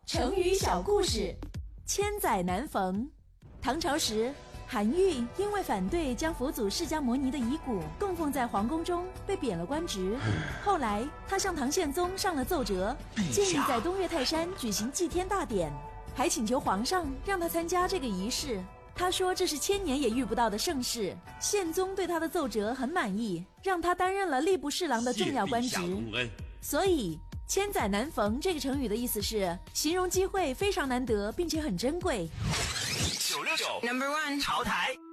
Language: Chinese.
成语小故事，千载难逢。唐朝时，韩愈因为反对将佛祖释迦牟尼的遗骨供奉在皇宫中，被贬了官职。后来他向唐宪宗上了奏折，建议在东岳泰山举行祭天大典，还请求皇上让他参加这个仪式。他说这是千年也遇不到的盛事。宪宗对他的奏折很满意，让他担任了吏部侍郎的重要官职。所以千载难逢这个成语的意思是形容机会非常难得，并且很珍贵。 969 No.1 潮台。